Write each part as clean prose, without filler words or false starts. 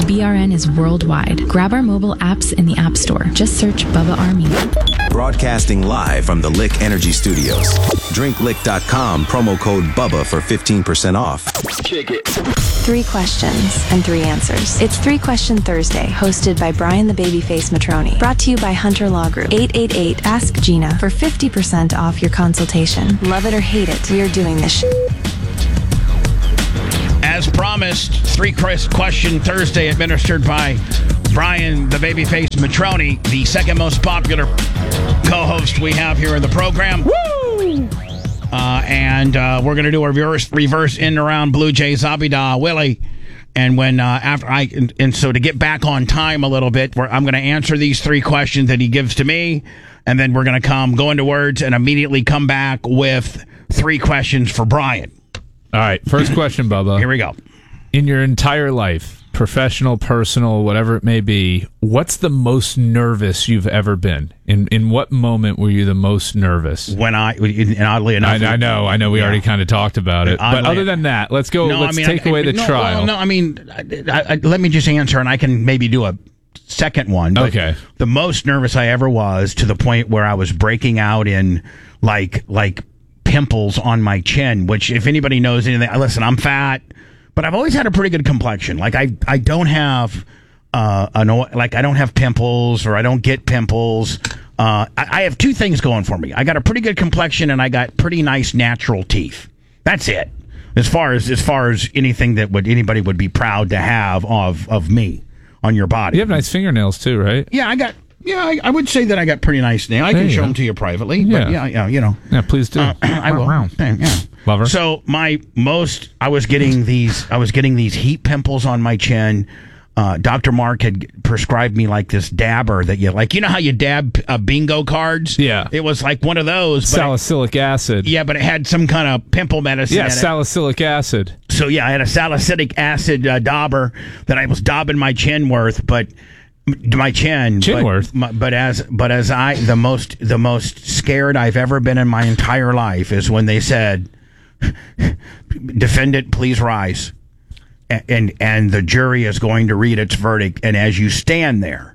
BRN is worldwide. Grab our mobile apps in the App Store. Just search Bubba Army. Broadcasting live from the Lick Energy Studios. DrinkLick.com, promo code BUBBA for 15% off. Kick it. 3 questions and 3 answers. It's 3 Question Thursday, hosted by Brian the Babyface Matroni. Brought to you by Hunter Law Group. 888 Ask Gina for 50% off your consultation. Love it or hate it, we are doing this As promised, 3 Question Thursday administered by Brian the Babyface Matroni, the second most popular co-host we have here in the program. Woo! And we're going to do a reverse in and around Blue Jays Abida Willie. And when so to get back on time a little bit, I'm going to answer these 3 questions that he gives to me, and then we're going to go into words and immediately come back with 3 questions for Brian. All right, first question, Bubba. Here we go. In your entire life, professional, personal, whatever it may be, what's the most nervous you've ever been? In what moment were you the most nervous? And oddly enough, I know. We already kind of talked about it. But other than that, let's go. Take away the trial. Well, let me just answer, and I can maybe do a second one. But okay. The most nervous I ever was, to the point where I was breaking out in like pimples on my chin. Which, if anybody knows anything, listen, I'm fat, but I've always had a pretty good complexion. Like I don't have I don't have pimples, or I don't get pimples. I have 2 things going for me. I got a pretty good complexion, and I got pretty nice natural teeth. That's it. As far as anything that anybody would be proud to have of me on your body. You have nice fingernails too, right? Yeah, I would say that I got pretty nice nails. I can show them to you privately. Yeah. But Yeah, please do. I will. Yeah. Love her. So I was getting these heat pimples on my chin. Dr. Mark had prescribed me like this dabber that you know how you dab bingo cards? Yeah. It was like one of those. Salicylic acid. Yeah, but it had some kind of pimple medicine in it. Salicylic acid. So yeah, I had a salicylic acid dauber that I was daubing my chin with, but my chin. Chinworth. But as the most scared I've ever been in my entire life is when they said, "Defendant, please rise." And the jury is going to read its verdict. And as you stand there,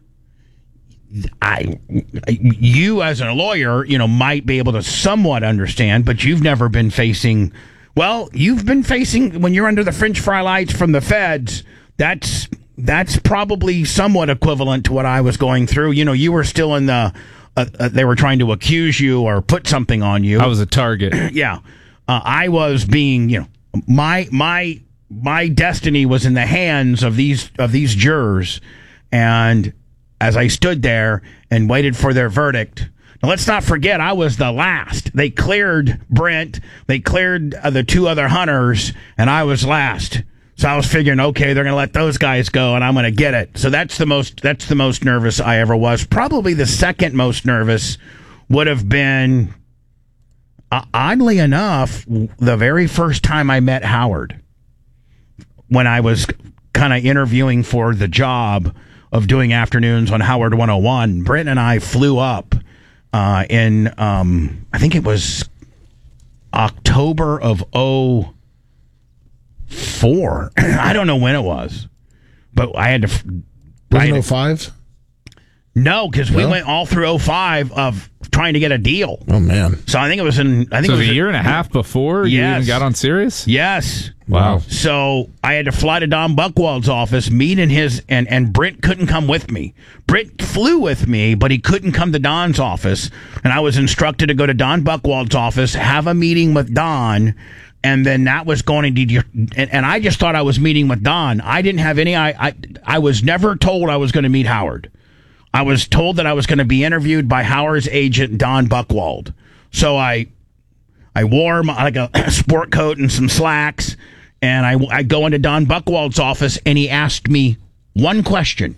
you as a lawyer, might be able to somewhat understand, but you've never been facing. Well, you've been facing when you're under the French fry lights from the feds. That's probably somewhat equivalent to what I was going through. You were still in the. They were trying to accuse you or put something on you. I was a target. Yeah, I was being. My destiny was in the hands of these jurors, and as I stood there and waited for their verdict. Now, let's not forget, I was the last. They cleared Brent, they cleared the 2 other hunters, and I was last. So I was figuring, okay, they're going to let those guys go, and I'm going to get it. So that's the most nervous I ever was. Probably the second most nervous would have been, oddly enough, the very first time I met Howard. When I was kind of interviewing for the job of doing afternoons on Howard 101, Brent and I flew up in, I think it was October of 2004. I don't know when it was, but I had to. Was it 05? No, because we went all through 2005 of trying to get a deal. Oh, man. So I think it was in. I think so it was a year and a half before you even got on Sirius? Yes. Wow. So I had to fly to Don Buchwald's office, meet in his, and Brent couldn't come with me. Brent flew with me, but he couldn't come to Don's office. And I was instructed to go to Don Buchwald's office, have a meeting with Don, and then that was going to, and I just thought I was meeting with Don. I didn't have any, I was never told I was going to meet Howard. I was told that I was going to be interviewed by Howard's agent, Don Buchwald. So I wore like a sport coat and some slacks, and I go into Don Buchwald's office, and he asked me one question.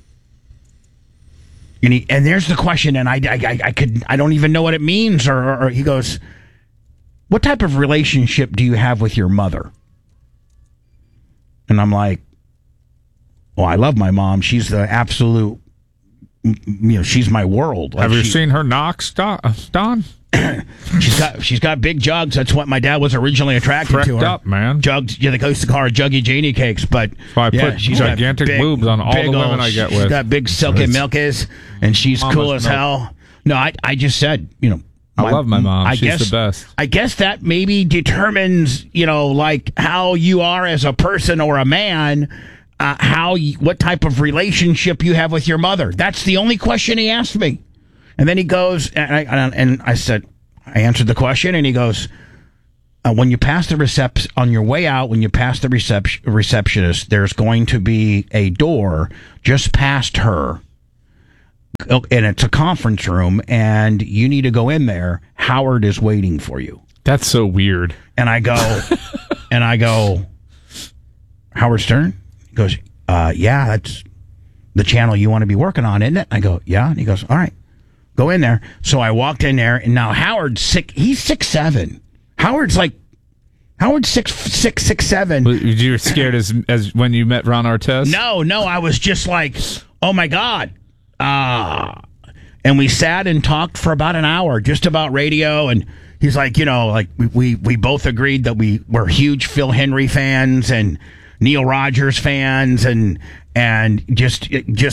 And there's the question, and I don't even know what it means. Or he goes, "What type of relationship do you have with your mother?" And I'm like, "Well, I love my mom. She's the absolute, she's my world." Have you seen her knocks, Don? she's got big jugs. That's what my dad was originally attracted to her. Up, man. Jugs. Yeah, they used to call her Juggy Janie Cakes, but I put she's got gigantic boobs on all the women I get with. She's got big silky milkies, and she's cool as hell. No, I just said, I love my mom. She's the best. I guess that maybe determines, like how you are as a person or a man, what type of relationship you have with your mother. That's the only question he asked me. And then he goes, and I said, I answered the question, and he goes, when you pass the on your way out, when you pass the receptionist, there's going to be a door just past her. And it's a conference room, and you need to go in there. Howard is waiting for you. That's so weird. And I go, Howard Stern? He goes, yeah, that's the channel you want to be working on, isn't it? I go, yeah. And he goes, all right, go in there. So I walked in there, and now Howard's he's 6'7". Howard's 6'7". You were scared as when you met Ron Artest? No, I was just like, oh my God. And we sat and talked for about an hour just about radio, and he's like, we both agreed that we were huge Phil Henry fans and Neil Rogers fans and just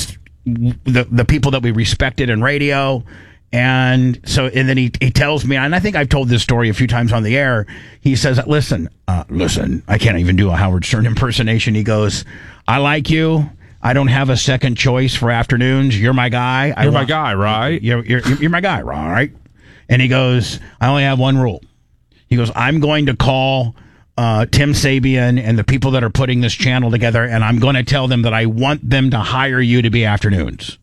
the people that we respected in radio. And then he tells me, and I think I've told this story a few times on the air. He says, listen, I can't even do a Howard Stern impersonation. He goes, I like you. I don't have a second choice for afternoons. You're my guy. You're my guy, right? You're my guy, right? And he goes, I only have one rule. He goes, I'm going to call Tim Sabian and the people that are putting this channel together, and I'm going to tell them that I want them to hire you to be afternoons.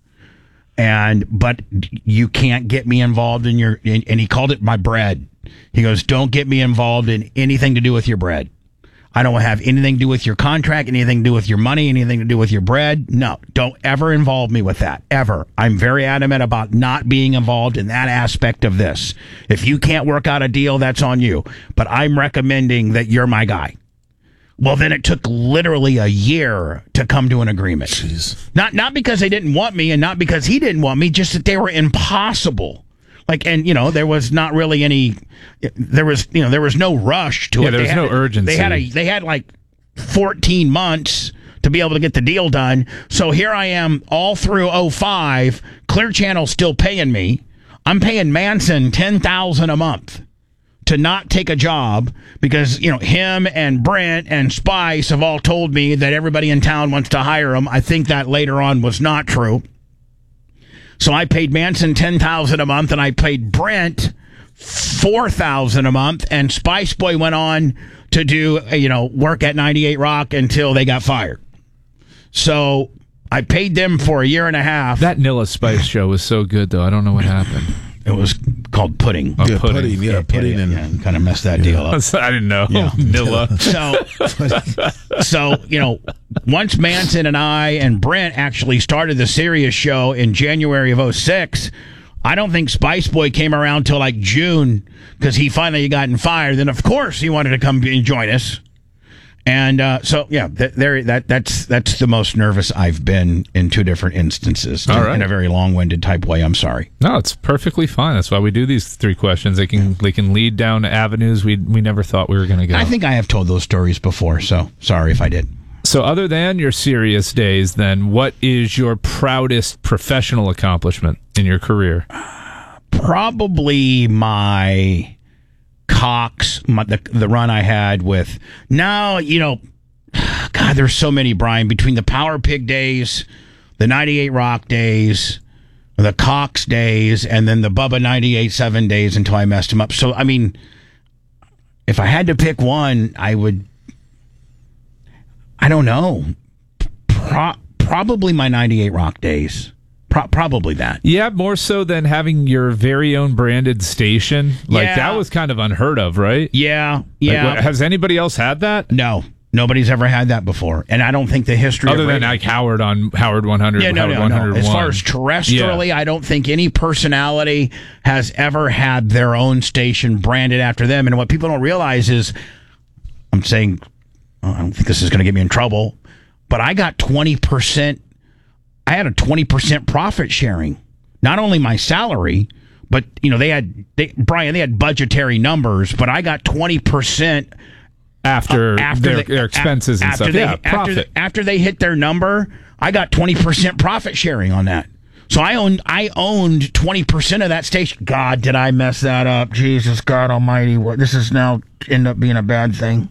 But you can't get me involved in and he called it my bread. He goes, don't get me involved in anything to do with your bread. I don't have anything to do with your contract, anything to do with your money, anything to do with your bread. No, don't ever involve me with that, ever. I'm very adamant about not being involved in that aspect of this. If you can't work out a deal, that's on you. But I'm recommending that you're my guy. Well, then it took literally a year to come to an agreement. Jeez. Not because they didn't want me and not because he didn't want me, just that they were impossible. There was not really any. There was no rush to it. Yeah, there was no urgency. They had like 14 months to be able to get the deal done. So here I am, all through 2005. Clear Channel's still paying me. I'm paying Manson $10,000 a month to not take a job because him and Brent and Spice have all told me that everybody in town wants to hire him. I think that later on was not true. So I paid Manson $10,000 a month, and I paid Brent $4,000 a month, and Spice Boy went on to do work at 98 Rock until they got fired. So I paid them for a year and a half. That Nilla Spice show was so good, though. I don't know what happened. It was called Pudding. Oh, yeah, Pudding. Yeah, Pudding. And kind of messed that deal up. I didn't know. Yeah. Nilla. So, once Manson and I and Brent actually started the Sirius show in January of 2006, I don't think Spice Boy came around till like June because he finally had gotten fired. Then, of course, he wanted to come and join us. And that's the most nervous I've been in two different instances. All right. In a very long-winded type way. I'm sorry. No, it's perfectly fine. That's why we do these three questions. They can lead down avenues we never thought we were going to go. I think I have told those stories before, so sorry if I did. So other than your serious days, then, what is your proudest professional accomplishment in your career? Probably my Cox, the run I had with. Now, God, there's so many, Brian, between the Power Pig days, the 98 Rock days, the Cox days, and then the Bubba 98.7 days until I messed him up. So, I mean, if I had to pick one, I don't know. Probably my 98 Rock days. Probably that. Yeah, more so than having your very own branded station. That was kind of unheard of, right? Yeah. Has anybody else had that? No. Nobody's ever had that before. And I don't think the history other than like Howard on Howard 100, yeah, Howard 101. As far as terrestrially, I don't think any personality has ever had their own station branded after them. And what people don't realize is, I'm saying, I don't think this is going to get me in trouble, but I got 20%. I had a 20% profit sharing. Not only my salary, but they had budgetary numbers, but I got 20% after their expenses and stuff. Profit. After they hit their number, I got 20% profit sharing on that. So I owned 20% of that station. God, did I mess that up? Jesus God Almighty! This is now end up being a bad thing.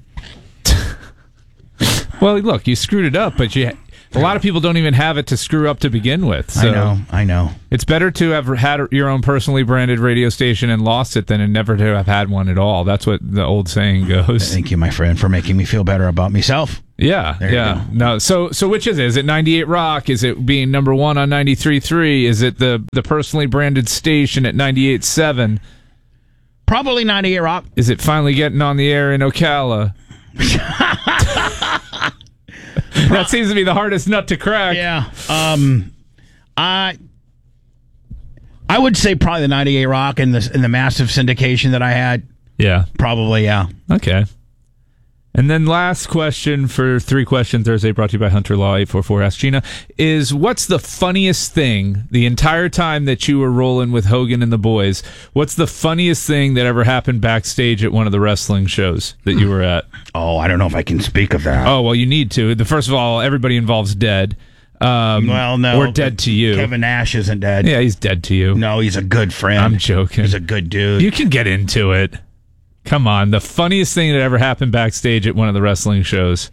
Well, look, you screwed it up, but a lot of people don't even have it to screw up to begin with. So I know. It's better to have had your own personally branded radio station and lost it than never to have had one at all. That's what the old saying goes. Thank you, my friend, for making me feel better about myself. Yeah, yeah. No, so which is it? Is it 98 Rock? Is it being number one on 93.3? Is it the personally branded station at 98.7? Probably 98 Rock. Is it finally getting on the air in Ocala? That seems to be the hardest nut to crack. Yeah. I would say probably the 98 Rock and the massive syndication that I had. Yeah. Probably, yeah. Okay. And then last question for 3 Question Thursday, brought to you by Hunter Law, 844 Ask Gina, is what's the funniest thing the entire time that you were rolling with Hogan and the boys? What's the funniest thing that ever happened backstage at one of the wrestling shows that you were at? Oh, I don't know if I can speak of that. Oh, well, you need to. First of all, everybody involved's dead. Well, no. Or dead to you. Kevin Nash isn't dead. Yeah, he's dead to you. No, he's a good friend. I'm joking. He's a good dude. You can get into it. Come on, the funniest thing that ever happened backstage at one of the wrestling shows.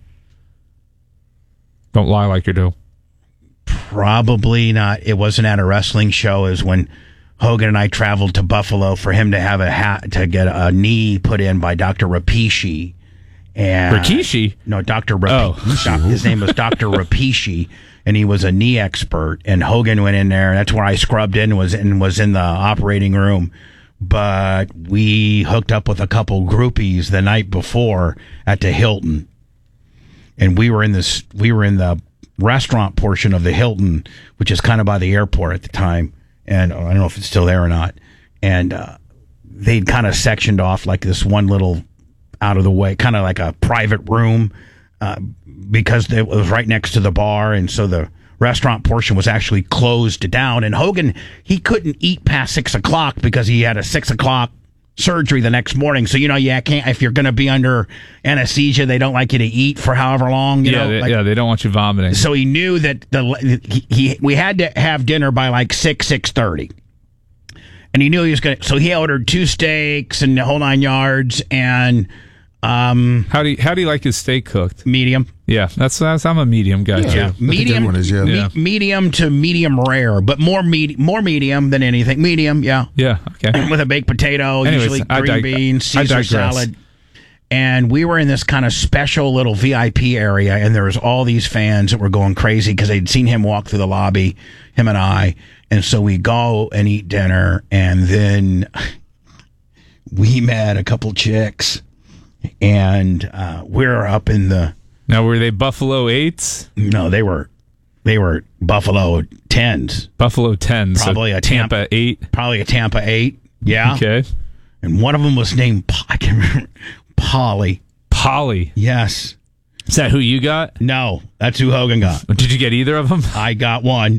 Don't lie like you do. Probably not. It wasn't at a wrestling show. It was when Hogan and I traveled to Buffalo for him to have to get a knee put in by Dr. Rapishi. And Rikishi? No, Dr. Rapishi. His name was Dr. Rapishi, and he was a knee expert. And Hogan went in there. That's where I scrubbed in was in the operating room. But we hooked up with a couple groupies the night before at the Hilton, and we were in the restaurant portion of the Hilton, which is kind of by the airport at the time, and I don't know if it's still there or not. And they'd kind of sectioned off like this one little out of the way, kind of like a private room, because it was right next to the bar, and so the restaurant portion was actually closed down, and Hogan, he couldn't eat past 6 o'clock because he had a 6 o'clock surgery the next morning. So, you can't, if you're going to be under anesthesia, they don't like you to eat for however long. They don't want you vomiting. So he knew that we had to have dinner by like 6:30. And he knew he was going to, so he ordered 2 steaks and the whole 9 yards, and how do you like his steak cooked? Medium. Yeah, that's I'm a medium guy too. Yeah, medium. Medium to medium rare, but more medium than anything. Medium, yeah. Yeah, okay. With a baked potato, usually green beans, Caesar salad. And we were in this kind of special little VIP area, and there was all these fans that were going crazy because they'd seen him walk through the lobby, him and I. And so we go and eat dinner, and then we met a couple chicks, and we're up in the... Now, were they Buffalo 8s? No, they were Buffalo 10s. Buffalo 10s. Probably so a Tampa 8. Probably a Tampa 8. Yeah. Okay. And one of them was named, I can't remember, Polly. Polly. Yes. Is that who you got? No, that's who Hogan got. Did you get either of them? I got one.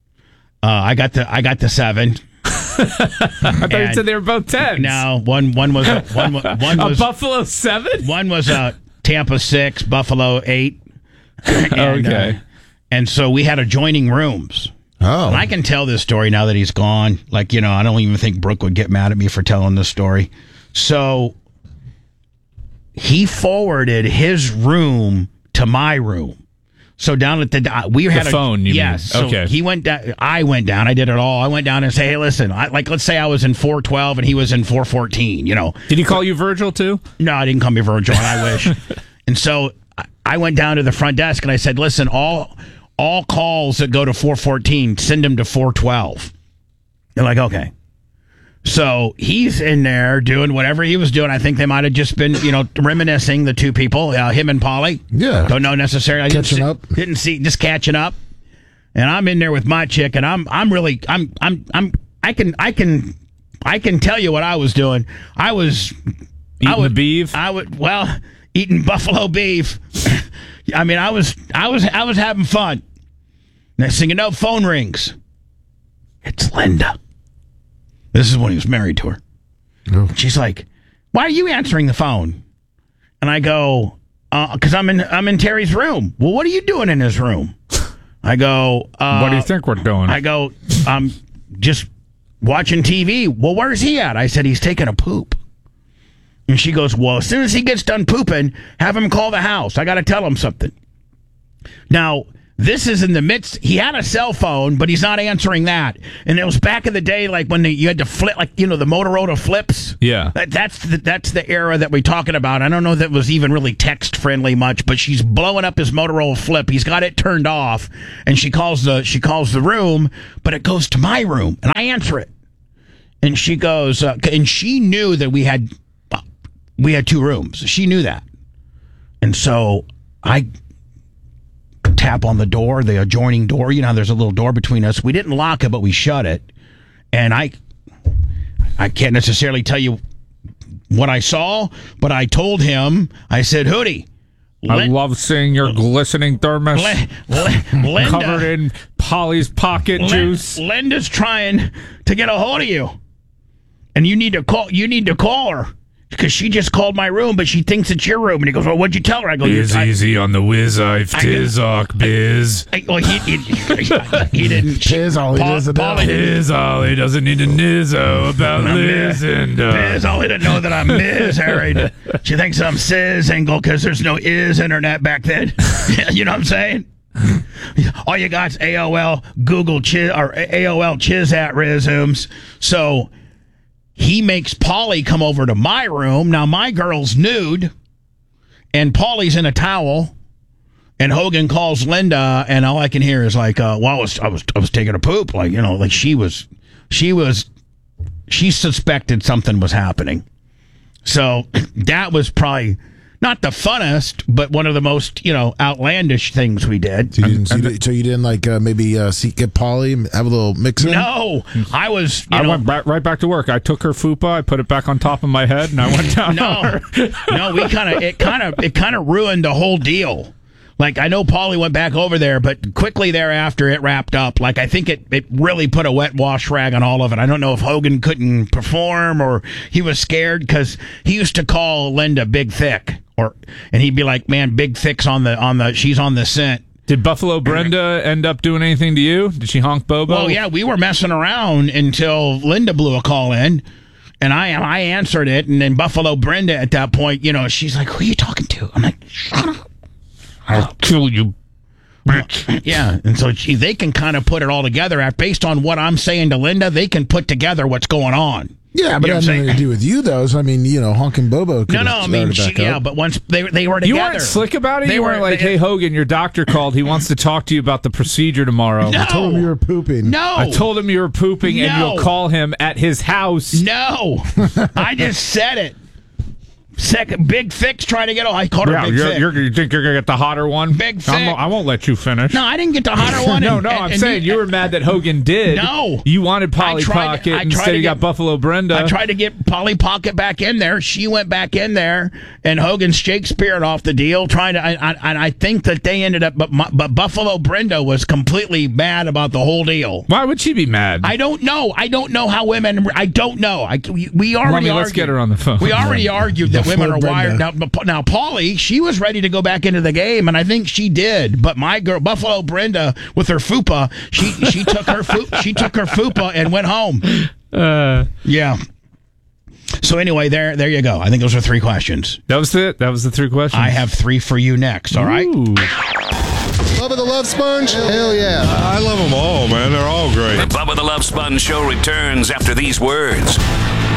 I got the 7. I thought you said they were both 10s. No, one was a Buffalo 7. One was a Tampa 6, Buffalo 8. And, okay. And so we had adjoining rooms. Oh. And I can tell this story now that he's gone. Like, I don't even think Brooke would get mad at me for telling this story. So he forwarded his room to my room. So down at we had the phone. Yes. Mean? So okay. He went down. I went down. I did it all. I went down and say, "Hey, listen. Let's say I was in 412 and he was in 414. Did he call you Virgil too? No, I didn't call me Virgil. And I wish. And so I went down to the front desk and I said, "Listen, all calls that go to 414, send them to 412." They're like, "Okay." So he's in there doing whatever he was doing. I think they might have just been, reminiscing, the two people, him and Polly. Yeah. Don't know necessarily. Catching up. Didn't see, just catching up. And I'm in there with my chick, and I can tell you what I was doing. I was eating the beef. Eating buffalo beef. I mean, I was having fun. Next thing you know, phone rings. It's Linda. This is when he was married to her. Oh. She's like, "Why are you answering the phone?" And I go, "Because I'm in Terry's room." "Well, what are you doing in his room?" I go, What do you think we're doing? I go, "I'm just watching TV." "Well, where's he at?" I said, "He's taking a poop." And she goes, "Well, as soon as he gets done pooping, have him call the house. I got to tell him something." Now, this is in the midst. He had a cell phone, but he's not answering that. And it was back in the day, like when you had to flip, like, the Motorola flips. Yeah. That's the era that we're talking about. I don't know that it was even really text friendly much, but she's blowing up his Motorola flip. He's got it turned off, and she calls the room, but it goes to my room, and I answer it. And she goes, and she knew that we had 2 rooms. She knew that. And so I tap on the door, the adjoining door. There's a little door between us. We didn't lock it, but we shut it. And I can't necessarily tell you what I saw, but I told him, I said, "Hootie, I love seeing your glistening thermos Linda, covered in Polly's pocket juice. Linda's trying to get a hold of you, and you need to call her. Because she just called my room, but she thinks it's your room." And he goes, "Well, what'd you tell her?" I go, "Biz easy on the whiz, I've tizoc, biz." Well, he didn't. Piz all he doesn't know. Biz all he doesn't need to nizzo about Liz and... Biz all he didn't know that I'm Miz, Harry. She thinks I'm Cis-Ingle because there's no internet back then. You know what I'm saying? All you got's AOL, Google, or AOL Chizat resumes. So... he makes Polly come over to my room. Now my girl's nude, and Polly's in a towel. And Hogan calls Linda, and all I can hear is like, "Well, I was taking a poop." Like, like she suspected something was happening. So that was probably not the funnest, but one of the most outlandish things we did. So you didn't like maybe get Polly, have a little mix in? No, I was. I went right back to work. I took her fupa, I put it back on top of my head, and I went down. No, it kind of ruined the whole deal. Like, I know Paulie went back over there, but quickly thereafter it wrapped up. Like, I think it really put a wet wash rag on all of it. I don't know if Hogan couldn't perform or he was scared, because he used to call Linda Big Thick, and he'd be like, "Man, Big Thick's she's on the scent." Did Buffalo Brenda end up doing anything to you? Did she honk Bobo? Well, yeah, we were messing around until Linda blew a call in, and I answered it, and then Buffalo Brenda at that point, she's like, "Who are you talking to?" I'm like, "Shut up. I'll kill you, bitch." Yeah, and so they can kind of put it all together. Based on what I'm saying to Linda, they can put together what's going on. Yeah, but it had nothing to do with you, though. So, I mean, honking Bobo could but once they were together. You weren't slick about it? You weren't like, "Hey, Hogan, your doctor called. He wants to talk to you about the procedure tomorrow." No. I told him you were pooping. No. I told him you were pooping, and you'll call him at his house. No. I just said it. Second, Big Thick's trying to get. I called her Big Thick. You think you're going to get the hotter one? Big Thick. I won't let you finish. No, I didn't get the hotter one. I'm saying you were mad that Hogan did. No. You wanted Polly Pocket. Instead you got Buffalo Brenda. I tried to get Polly Pocket back in there. She went back in there, and Hogan's Shakespeare'd off the deal, trying to. And I think that they ended up. But Buffalo Brenda was completely mad about the whole deal. Why would she be mad? I don't know. I don't know how women. I don't know. We already. Let's get her on the phone. We already argued that women are wired. Now, Paulie, she was ready to go back into the game, and I think she did. But my girl, Buffalo Brenda, with her fupa, she took her fupa and went home. Yeah. So anyway, there you go. I think those are 3 questions. That was it. That was the 3 questions. I have 3 for you next. All right. Ooh. Bubba the Love Sponge? Hell yeah. I love them all, man. They're all great. The Bubba the Love Sponge Show returns after these words.